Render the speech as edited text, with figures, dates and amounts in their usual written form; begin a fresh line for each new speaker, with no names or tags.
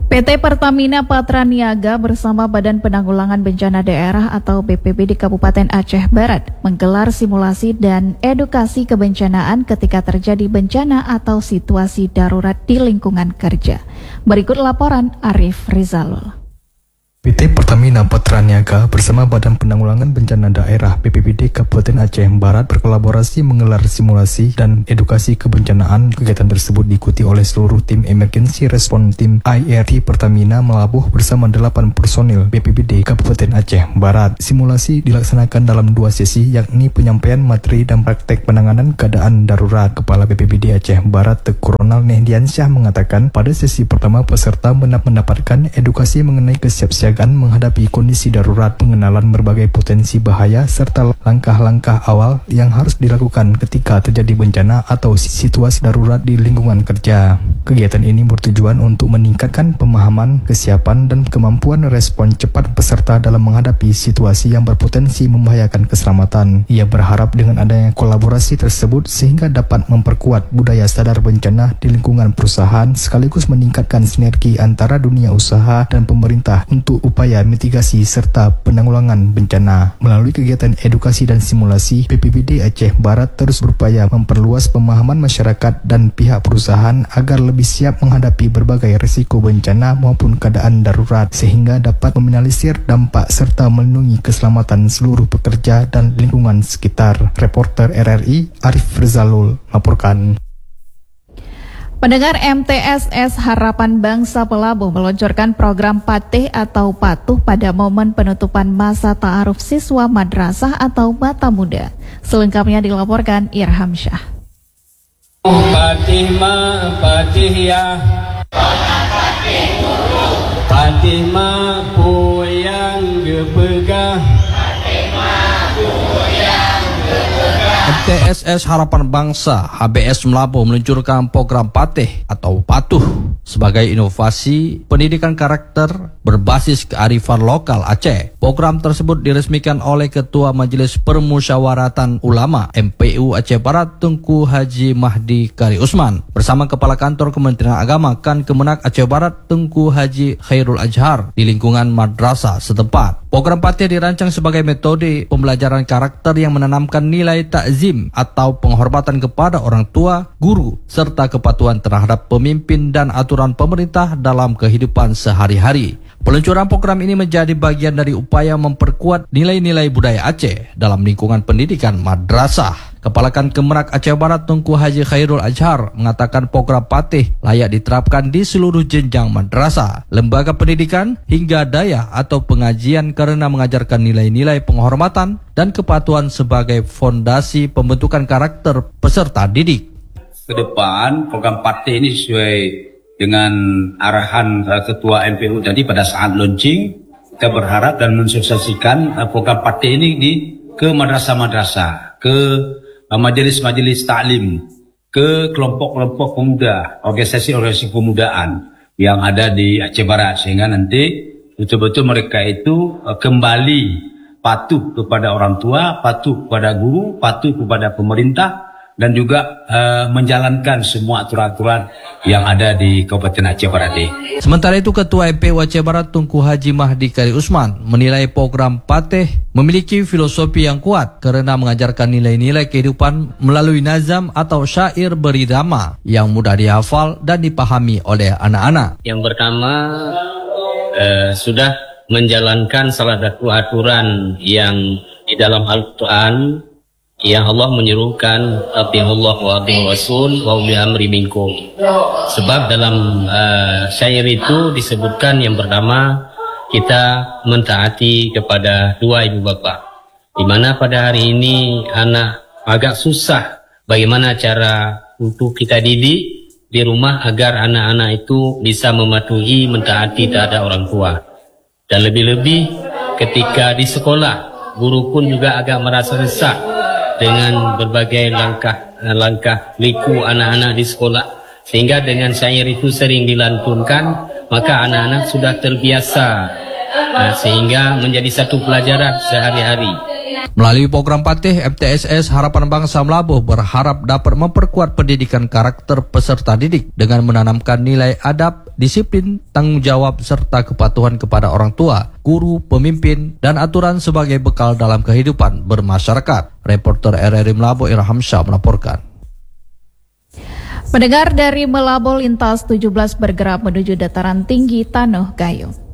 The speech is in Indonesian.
PT Pertamina Patraniaga bersama Badan Penanggulangan Bencana Daerah atau BPBD Kabupaten Aceh Barat menggelar simulasi dan edukasi kebencanaan ketika terjadi bencana atau situasi darurat di lingkungan kerja. Berikut laporan Arif Rizalul.
PT Pertamina Patraniaga bersama Badan Penanggulangan Bencana Daerah BPBD Kabupaten Aceh Barat berkolaborasi menggelar simulasi dan edukasi kebencanaan. Kegiatan tersebut diikuti oleh seluruh tim emergency response tim IRT Pertamina Melabuh bersama 8 personil BPBD Kabupaten Aceh Barat. Simulasi dilaksanakan dalam 2 sesi, yakni penyampaian materi dan praktek penanganan keadaan darurat. Kepala BPBD Aceh Barat Teku Ronald Nehdiansyah mengatakan pada sesi pertama peserta mendapatkan edukasi mengenai kesiapsiagaan menghadapi kondisi darurat, pengenalan berbagai potensi bahaya, serta langkah-langkah awal yang harus dilakukan ketika terjadi bencana atau situasi darurat di lingkungan kerja. Kegiatan ini bertujuan untuk meningkatkan pemahaman, kesiapan, dan kemampuan respon cepat peserta dalam menghadapi situasi yang berpotensi membahayakan keselamatan. Ia berharap dengan adanya kolaborasi tersebut sehingga dapat memperkuat budaya sadar bencana di lingkungan perusahaan sekaligus meningkatkan sinergi antara dunia usaha dan pemerintah untuk upaya mitigasi serta penanggulangan bencana. Melalui kegiatan edukasi dan simulasi, BPBD Aceh Barat terus berupaya memperluas pemahaman masyarakat dan pihak perusahaan agar lebih siap menghadapi berbagai risiko bencana maupun keadaan darurat sehingga dapat meminimalisir dampak serta melindungi keselamatan seluruh pekerja dan lingkungan sekitar. Reporter RRI Arif Rizalul melaporkan.
Pendengar, MTSS Harapan Bangsa Pelabuh meluncurkan program Patih atau Patuh pada momen penutupan masa ta'aruf siswa madrasah atau Bata Muda. Selengkapnya dilaporkan Irham Syah.
Patih ma patih ya, patih guru, patih ma puyang gepegah, patih ma puyang gepegah. MTSS Harapan Bangsa HBS Melabuh meluncurkan program Patih atau Patuh sebagai inovasi pendidikan karakter berbasis kearifan lokal Aceh. Program tersebut diresmikan oleh Ketua Majelis Permusyawaratan Ulama MPU Aceh Barat Tengku Haji Mahdi Kari Usman bersama Kepala Kantor Kementerian Agama Kan Kemenak Aceh Barat Tengku Haji Khairul Azhar di lingkungan madrasah setempat. Program Patih dirancang sebagai metode pembelajaran karakter yang menanamkan nilai takzim atau penghormatan kepada orang tua, guru, serta kepatuhan terhadap pemimpin dan aturan pemerintah dalam kehidupan sehari-hari. Peluncuran program ini menjadi bagian dari upaya memperkuat nilai-nilai budaya Aceh dalam lingkungan pendidikan madrasah. Kepala Kan Kemenak Aceh Barat Tengku Haji Khairul Azhar mengatakan program Patih layak diterapkan di seluruh jenjang madrasah, lembaga pendidikan, hingga daya atau pengajian karena mengajarkan nilai-nilai penghormatan dan kepatuhan sebagai fondasi pembentukan karakter peserta didik.
Ke depan program Patih ini sesuai dengan arahan Ketua MPU tadi pada saat launching, kita berharap dan mensosialisasikan program Patih ini ke madrasah-madrasah, ke majelis-majelis taklim, ke kelompok-kelompok pemuda, organisasi-organisasi pemudaan yang ada di Aceh Barat, sehingga nanti betul-betul mereka itu kembali patuh kepada orang tua, patuh kepada guru, patuh kepada pemerintah, dan juga menjalankan semua aturan-aturan yang ada di Kabupaten Aceh Barat ini.
Sementara itu, Ketua MPU Aceh Barat Tengku Haji Mahdi Kari Usman menilai program Patih memiliki filosofi yang kuat karena mengajarkan nilai-nilai kehidupan melalui nazam atau syair berirama yang mudah dihafal dan dipahami oleh anak-anak.
Yang pertama, sudah menjalankan salah satu aturan yang di dalam Al-Quran yang Allah menyerukan atiullah wa atiur rasul wa uli amri minkum. Sebab dalam syair itu disebutkan yang pertama, kita mentaati kepada dua ibu bapa. Di mana pada hari ini anak agak susah bagaimana cara untuk kita didik di rumah agar anak-anak itu bisa mematuhi mentaati terhadap orang tua. Dan lebih-lebih ketika di sekolah, guru pun juga agak merasa resah dengan berbagai langkah liku anak-anak di sekolah, sehingga dengan syair itu sering dilantunkan, maka anak-anak sudah terbiasa sehingga menjadi satu pelajaran sehari-hari.
Melalui program Patih, MTSS Harapan Bangsa Melabuh berharap dapat memperkuat pendidikan karakter peserta didik dengan menanamkan nilai adab, disiplin, tanggung jawab, serta kepatuhan kepada orang tua, guru, pemimpin, dan aturan sebagai bekal dalam kehidupan bermasyarakat. Reporter RRI Melabuh Irham Syah melaporkan.
Pendengar, dari Melabuh lintas 17 bergerak menuju dataran tinggi Tanuh Gayo.